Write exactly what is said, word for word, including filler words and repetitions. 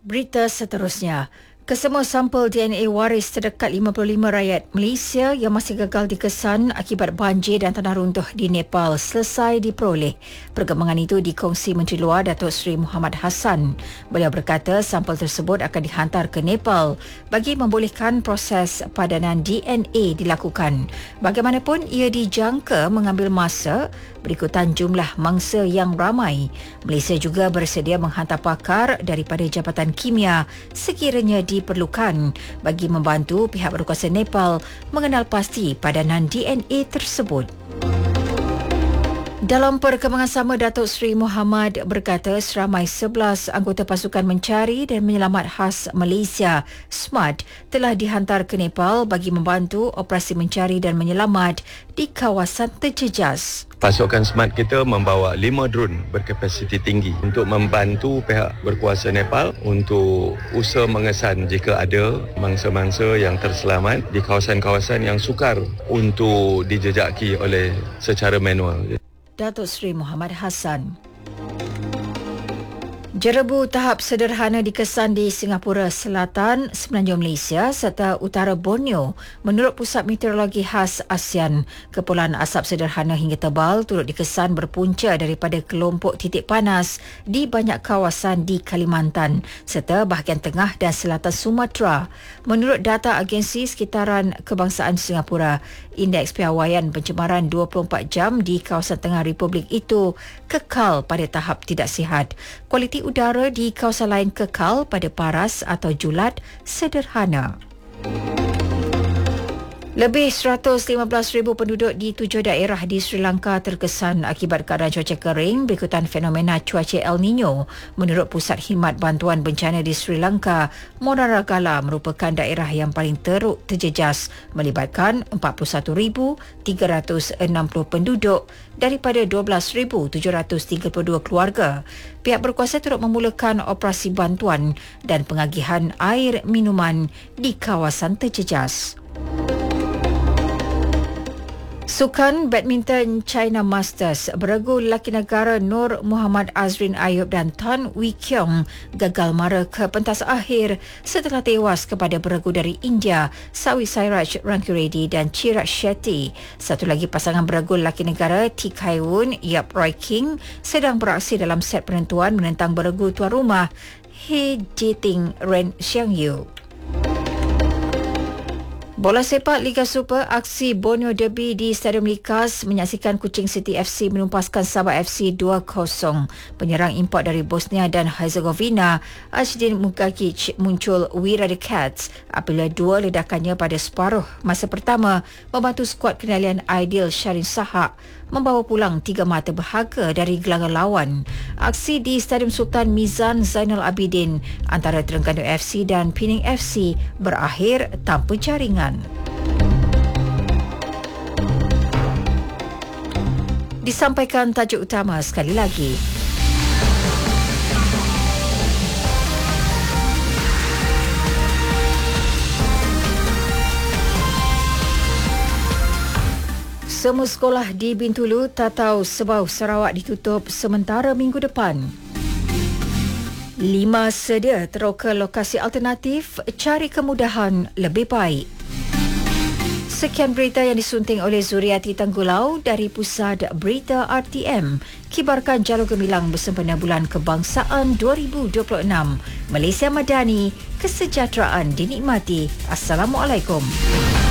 Berita seterusnya. Kesemua sampel D N A waris terdekat lima puluh lima rakyat Malaysia yang masih gagal dikesan akibat banjir dan tanah runtuh di Nepal selesai diperoleh. Perkembangan itu dikongsi Menteri Luar Datuk Seri Muhammad Hassan. Beliau berkata sampel tersebut akan dihantar ke Nepal bagi membolehkan proses padanan D N A dilakukan. Bagaimanapun ia dijangka mengambil masa berikutan jumlah mangsa yang ramai. Malaysia juga bersedia menghantar pakar daripada Jabatan Kimia sekiranya diperlukan bagi membantu pihak berkuasa Nepal mengenal pasti padanan D N A tersebut. Dalam perkembangan sama, Datuk Seri Muhammad berkata seramai sebelas anggota pasukan mencari dan menyelamat khas Malaysia SMART telah dihantar ke Nepal bagi membantu operasi mencari dan menyelamat di kawasan terjejas. Pasukan SMART kita membawa lima drone berkapasiti tinggi untuk membantu pihak berkuasa Nepal untuk usaha mengesan jika ada mangsa-mangsa yang terselamat di kawasan-kawasan yang sukar untuk dijejaki oleh secara manual. Datuk Seri Muhammad Hassan. Jerebu tahap sederhana dikesan di Singapura Selatan, Semenanjung Malaysia serta Utara Borneo. Menurut Pusat Meteorologi Khas ASEAN, kepulan asap sederhana hingga tebal turut dikesan berpunca daripada kelompok titik panas di banyak kawasan di Kalimantan serta bahagian tengah dan selatan Sumatera. Menurut data Agensi Sekitaran Kebangsaan Singapura, indeks piawaian pencemaran dua puluh empat jam di kawasan tengah Republik itu kekal pada tahap tidak sihat. Kualiti udara di kawasan lain kekal pada paras atau julat sederhana. Lebih seratus lima belas ribu penduduk di tujuh daerah di Sri Lanka terkesan akibat keadaan cuaca kering berikutan fenomena cuaca El Nino. Menurut Pusat Khidmat Bantuan Bencana di Sri Lanka, Monaragala merupakan daerah yang paling teruk terjejas melibatkan empat puluh satu ribu tiga ratus enam puluh penduduk daripada dua belas ribu tujuh ratus tiga puluh dua keluarga. Pihak berkuasa turut memulakan operasi bantuan dan pengagihan air minuman di kawasan terjejas. Sukan badminton China Masters, beregu lelaki negara Nur Muhammad Azrin Ayub dan Tan Wee Kiong gagal mara ke pentas akhir setelah tewas kepada beregu dari India Sawi Sairaj Rankireddy dan Chirag Shetty. Satu lagi pasangan beregu lelaki negara T. Kai Woon Yap Roy King sedang beraksi dalam set penentuan menentang beregu tuan rumah He Jiting Ren Xiang Yu. Bola sepak Liga Super, aksi Borneo Derby di Stadium Likas menyaksikan Kuching City F C menumpaskan Sabah F C dua kosong. Penyerang import dari Bosnia dan Herzegovina, Ajdin Mugagic muncul wira the Cats apabila dua ledakannya pada separuh masa pertama membantu skuad kendalian Aidil Sharin Sahak membawa pulang tiga mata berharga dari gelanggang lawan. Aksi di Stadium Sultan Mizan Zainal Abidin antara Terengganu F C dan Pening F C berakhir tanpa jaringan. Disampaikan tajuk utama sekali lagi. Semua sekolah di Bintulu, Tatau, Sebau, Sarawak ditutup sementara minggu depan. Lima sedia teroka lokasi alternatif, cari kemudahan lebih baik. Sekian berita yang disunting oleh Zuriati Tanggulau dari Pusat Berita R T M. Kibarkan jalur gemilang bersempena Bulan Kebangsaan dua ribu dua puluh enam. Malaysia Madani, kesejahteraan dinikmati. Assalamualaikum.